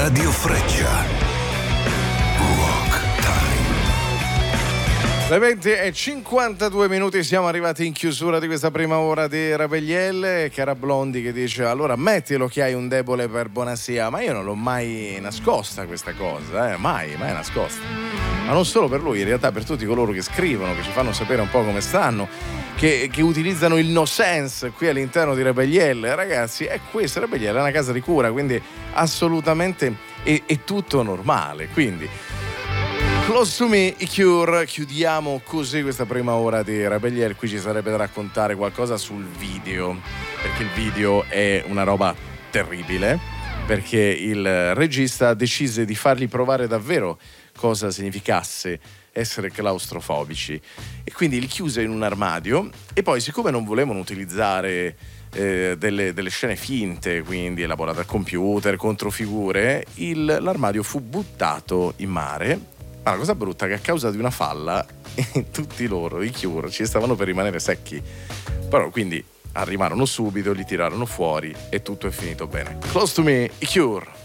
Radio Freccia. Rock Time. Le 20:52 siamo arrivati in chiusura di questa prima ora di Rebellielle. Cara Blondi che dice: allora ammettilo che hai un debole per Bonassia. Ma io non l'ho mai nascosta questa cosa, mai nascosta. Ma non solo per lui, in realtà per tutti coloro che scrivono, che ci fanno sapere un po' come stanno, che utilizzano il no sense qui all'interno di Rebellielle. Ragazzi, è questo, Rebellielle è una casa di cura, quindi assolutamente è tutto normale. Quindi Close to Me, i Cure. Chiudiamo così questa prima ora di Rebellielle. Qui ci sarebbe da raccontare qualcosa sul video, perché il video è una roba terribile, perché il regista decise di fargli provare davvero cosa significasse essere claustrofobici e quindi li chiuse in un armadio. E poi, siccome non volevano utilizzare delle scene finte, quindi elaborate al computer, controfigure, l'armadio fu buttato in mare. Ma la cosa brutta è che a causa di una falla tutti loro, i Cure, ci stavano per rimanere secchi, però quindi arrivarono subito, li tirarono fuori e tutto è finito bene. Close to Me, i Cure.